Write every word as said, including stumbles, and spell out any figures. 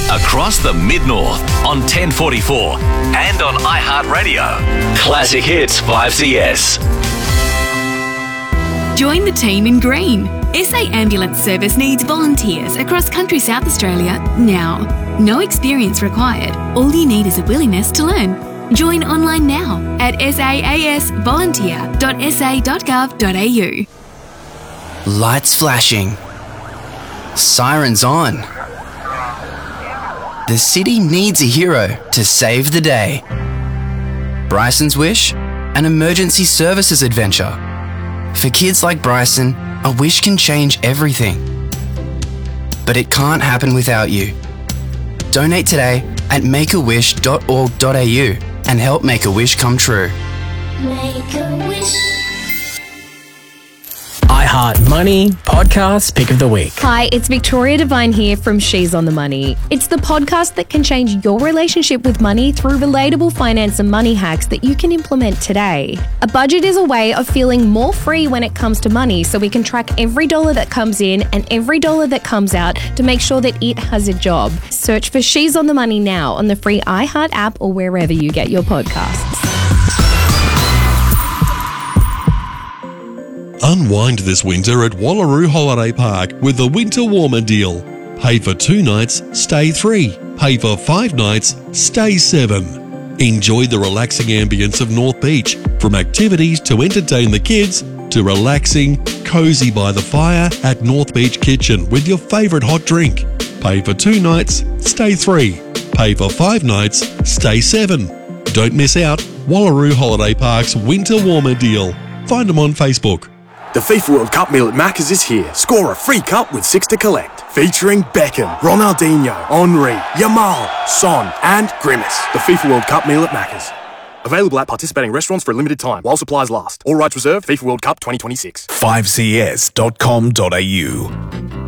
across the Mid-North on ten forty-four and on iHeartRadio. Classic Hits five C S. Join the team in green. S A Ambulance Service needs volunteers across country South Australia now. No experience required. All you need is a willingness to learn. Join online now at s a a s volunteer dot s a dot gov dot a u. Lights flashing. Sirens on. The city needs a hero to save the day. Bryson's Wish, an emergency services adventure. For kids like Bryson, a wish can change everything. But it can't happen without you. Donate today at make a wish dot org dot a u and help make a wish come true. Make a wish. iHeart Money Podcast Pick of the Week. Hi, it's Victoria Devine here from She's on the Money. It's the podcast that can change your relationship with money through relatable finance and money hacks that you can implement today. A budget is a way of feeling more free when it comes to money, so we can track every dollar that comes in and every dollar that comes out to make sure that it has a job. Search for She's on the Money now on the free iHeart app or wherever you get your podcasts. Unwind this winter at Wallaroo Holiday Park with the Winter Warmer deal. Pay for two nights, stay three. Pay for five nights, stay seven. Enjoy the relaxing ambience of North Beach, from activities to entertain the kids to relaxing, cosy by the fire at North Beach Kitchen with your favourite hot drink. Pay for two nights, stay three. Pay for five nights, stay seven. Don't miss out. Wallaroo Holiday Park's Winter Warmer deal. Find them on Facebook. The FIFA World Cup meal at Macca's is here. Score a free cup with six to collect. Featuring Beckham, Ronaldinho, Henry, Yamal, Son and Grimace. The FIFA World Cup meal at Macca's. Available at participating restaurants for a limited time while supplies last. All rights reserved. FIFA World Cup twenty twenty-six. five c s dot com dot a u